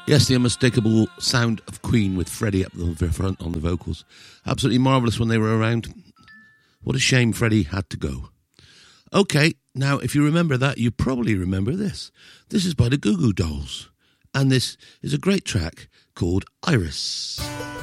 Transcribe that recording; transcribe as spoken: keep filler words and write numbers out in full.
Yes, the unmistakable sound of Queen with Freddie up the front on the vocals. Absolutely marvellous when they were around. What a shame Freddie had to go. Okay, now if you remember that, you probably remember this. This is by the Goo Goo Dolls. And this is a great track called Iris.